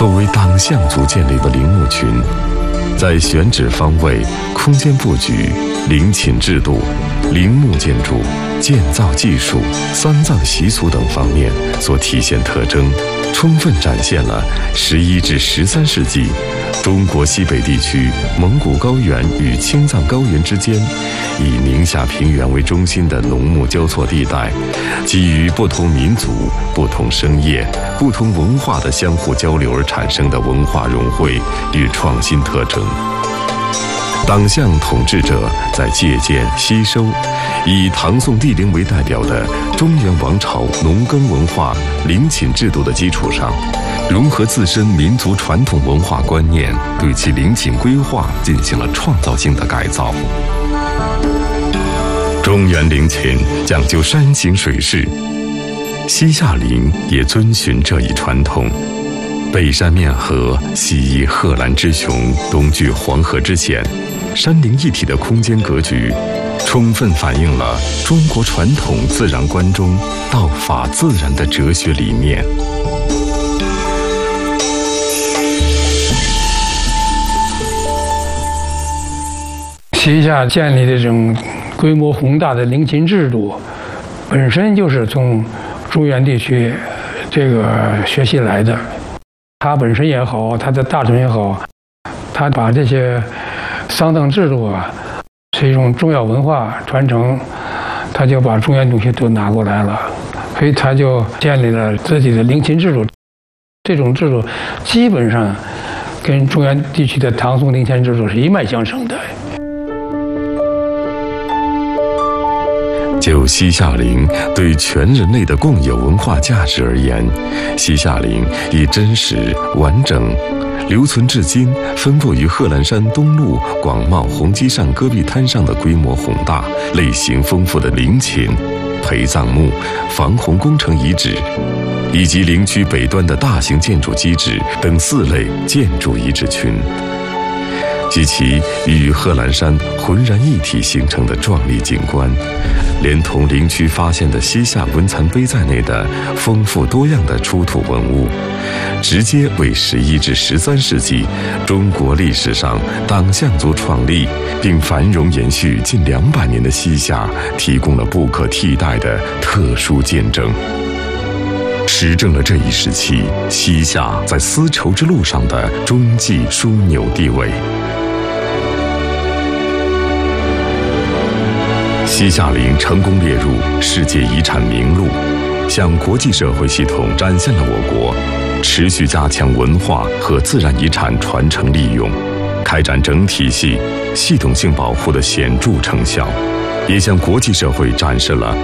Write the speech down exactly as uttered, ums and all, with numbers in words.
作为党项族建立的陵墓群，在选址方位、空间布局、陵寝制度、陵墓建筑、建造技术、丧葬习俗等方面所体现特征，充分展现了十一至十三世纪中国西北地区蒙古高原与青藏高原之间，以宁夏平原为中心的农牧交错地带，基于不同民族、不同生业、不同文化的相互交流而产生的文化融汇与创新特征。党项统治者在借鉴、吸收以唐宋帝陵为代表的中原王朝农耕文化、陵寝制度的基础上，融合自身民族传统文化观念，对其陵寝规划进行了创造性的改造。中原陵寝讲究山形水势，西夏陵也遵循这一传统。北山面河，西依贺兰之雄，东距黄河之险，山陵一体的空间格局，充分反映了中国传统自然观中道法自然的哲学理念。 西夏建立的这种规模宏大的陵寝制度，本身就是从中原地区这个学习来的。他本身也好，他的大臣也好，他把这些丧葬制度啊，是一种重要文化传承，他就把中原东西都拿过来了，所以他就建立了自己的陵寝制度。这种制度基本上跟中原地区的唐宋陵寝制度是一脉相承的。 就西夏陵对全人类的共有文化价值而言，西夏陵以真实、完整、留存至今、分布于贺兰山东麓广袤红基上戈壁滩上的规模宏大、类型丰富的陵寝、陪葬墓、防洪工程遗址，以及陵区北端的大型建筑基址等四类建筑遗址群，及其与贺兰山浑然一体形成的壮丽景观，连同陵区发现的西夏文残碑在内的丰富多样的出土文物，直接为十一至十三世纪中国历史上党项族创立并繁荣延续近两百年的西夏提供了不可替代的特殊见证，实证了这一时期西夏在丝绸之路上的中继枢纽地位。西夏陵成功列入世界遗产名录，向国际社会系统展现了我国持续加强文化和自然遗产传承利用、开展整体系、系统性保护的显著成效，也向国际社会展示了